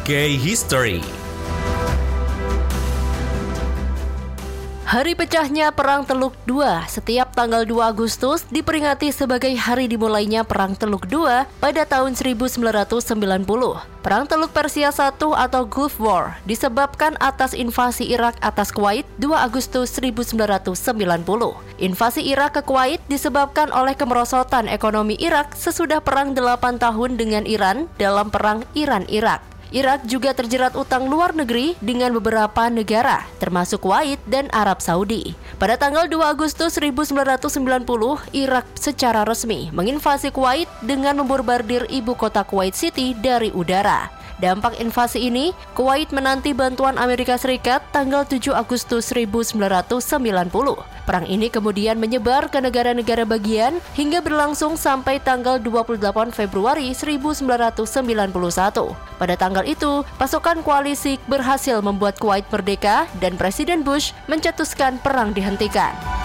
Gay History. Hari pecahnya Perang Teluk II. Setiap tanggal 2 Agustus diperingati sebagai hari dimulainya Perang Teluk II pada tahun 1990. Perang Teluk Persia I atau Gulf War disebabkan atas invasi Irak atas Kuwait 2 Agustus 1990. Invasi Irak ke Kuwait disebabkan oleh kemerosotan ekonomi Irak sesudah perang 8 tahun dengan Iran dalam Perang Iran-Irak. Irak juga terjerat utang luar negeri dengan beberapa negara, termasuk Kuwait dan Arab Saudi. Pada tanggal 2 Agustus 1990, Irak secara resmi menginvasi Kuwait dengan membombardir ibu kota Kuwait City dari udara. Dampak invasi ini, Kuwait menanti bantuan Amerika Serikat tanggal 7 Agustus 1990. Perang ini kemudian menyebar ke negara-negara bagian hingga berlangsung sampai tanggal 28 Februari 1991. Pada tanggal itu, pasukan koalisi berhasil membuat Kuwait merdeka dan Presiden Bush mencetuskan perang dihentikan.